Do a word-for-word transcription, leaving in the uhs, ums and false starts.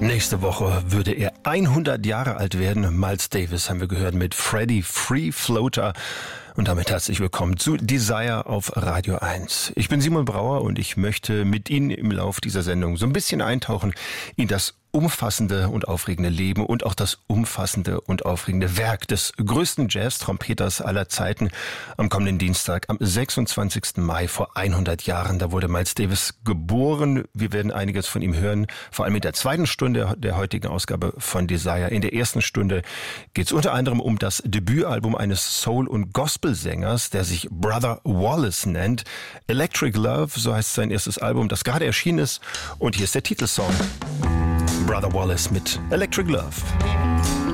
Nächste Woche würde er hundert Jahre alt werden. Miles Davis haben wir gehört mit Freddie Free Floater. Und damit herzlich willkommen zu Desire auf Radio eins. Ich bin Simon Brauer und ich möchte mit Ihnen im Lauf dieser Sendung so ein bisschen eintauchen in das umfassende und aufregende Leben und auch das umfassende und aufregende Werk des größten Jazz-Trompeters aller Zeiten. Am kommenden Dienstag, am sechsundzwanzigsten Mai vor hundert Jahren, da wurde Miles Davis geboren. Wir werden einiges von ihm hören, vor allem in der zweiten Stunde der heutigen Ausgabe von Desire. In der ersten Stunde geht es unter anderem um das Debütalbum eines Soul- und Gospelsängers, der sich Brother Wallace nennt. Electric Love, so heißt sein erstes Album, das gerade erschienen ist. Und hier ist der Titelsong. Brother Wallace mit Electric Love.